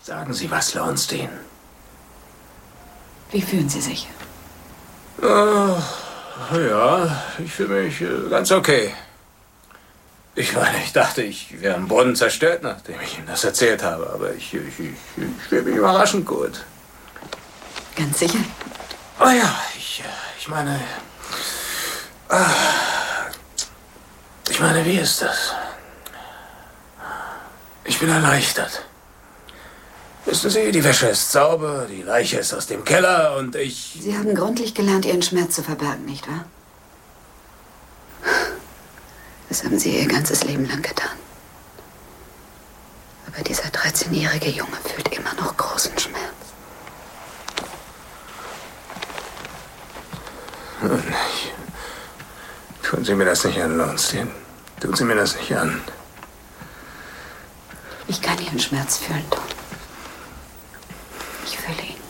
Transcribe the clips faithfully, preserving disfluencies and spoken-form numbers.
Sagen Sie was, Lowenstein. Wie fühlen Sie sich? Oh, ja, ich fühle mich äh, ganz okay. Ich meine, ich dachte, ich wäre am Boden zerstört, nachdem ich ihm das erzählt habe. Aber ich, ich, ich, ich fühle mich überraschend gut. Ganz sicher? Oh ja, ich, ich meine... Ah, ich meine, wie ist das? Ich bin erleichtert. Wissen Sie, die Wäsche ist sauber, die Leiche ist aus dem Keller und ich... Sie haben gründlich gelernt, Ihren Schmerz zu verbergen, nicht wahr? Das haben Sie Ihr ganzes Leben lang getan. Aber dieser dreizehnjährige Junge fühlt immer noch großen Schmerz. Ich, tun Sie mir das nicht an, Lowenstein. Tun Sie mir das nicht an. Ich kann Ihren Schmerz fühlen, Tom. Ich fühle ihn.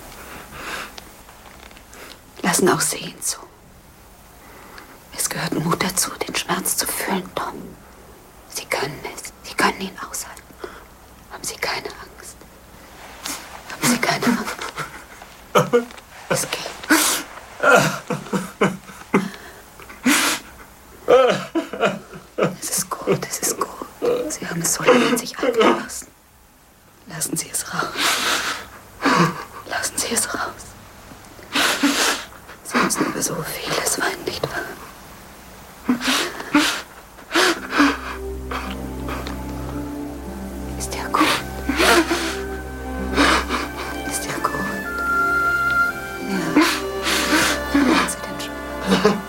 Lassen auch Sie ihn zu. Es gehört Mut dazu, den Schmerz zu fühlen, Tom. Sie können es. Sie können ihn aushalten. Haben Sie keine Angst. Haben Sie keine Angst. Es geht. Es ist gut, es ist gut. Sie haben es so lange an sich angepasst.